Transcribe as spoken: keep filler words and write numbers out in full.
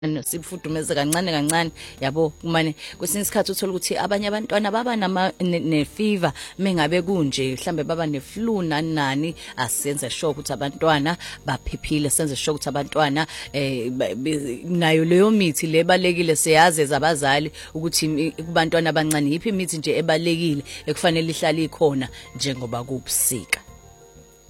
sifudumeze kancane kancane yabo kumane kwesinye isikhathi uthola ukuthi abanye abantwana baba nama ne fever mengabe kunje mhlambe baba ne flu nani nani asenze sure ukuthi abantwana baphephile senze sure ukuthi abantwana eh nayo leyo mithi lebalekile siyazi zabazali ukuthi kubantwana abancane yiphi imithi nje ebalekile ekufanele ihlale ikhona njengoba kubusika.